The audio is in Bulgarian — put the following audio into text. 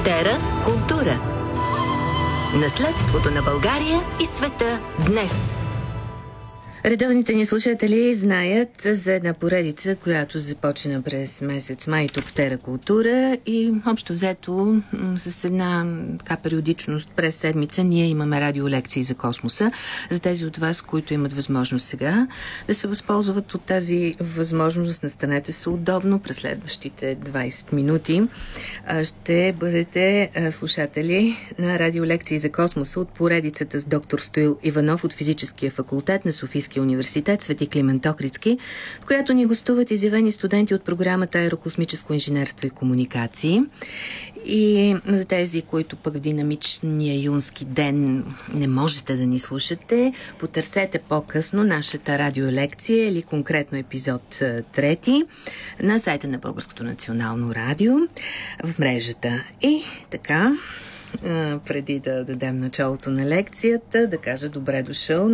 Тера култура. Наследството на България и света днес. Редовните ни слушатели знаят за една поредица, която започна през месец май тук в Тера култура и общо взето с една така периодичност през седмица ние имаме радиолекции за космоса. За тези от вас, които имат възможност сега да се възползват от тази възможност, настанете се удобно през следващите 20 минути. Ще бъдете слушатели на радиолекции за космоса от поредицата с доктор Стоил Иванов от Физическия факултет на Софийския университет Свети Климент Охридски, в която ни гостуват изявени студенти от програмата Аерокосмическо инженерство и комуникации. И за тези, които пък в динамичния юнски ден не можете да ни слушате, потърсете по-късно нашата радиолекция или конкретно епизод 3 на сайта на Българското национално радио в мрежата. И така, преди да дадем началото на лекцията, да кажа добре дошъл